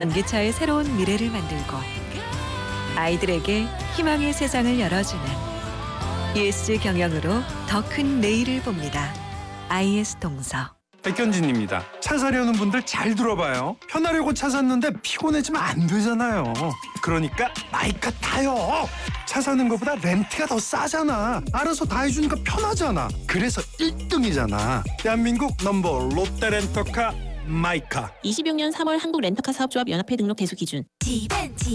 전기차의 새로운 미래를 만들고 아이들에게 희망의 세상을 열어주는 ESG 경영으로 더 큰 내일을 봅니다. IS동서. 백현진입니다. 차 사려는 분들 잘 들어봐요. 편하려고 차 샀는데 피곤해지면 안 되잖아요. 그러니까 마이카 타요. 차 사는 것보다 렌트가 더 싸잖아. 알아서 다 해주니까 편하잖아. 그래서 1등이잖아. 대한민국 넘버 롯데렌터카 마이카. 26년 3월 한국렌터카 사업조합 연합회 등록 대수 기준.